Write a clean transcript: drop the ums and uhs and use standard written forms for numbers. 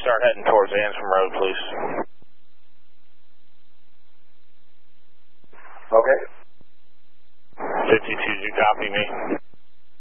start heading towards Ansem Road, please. Okay. 52, do you copy me?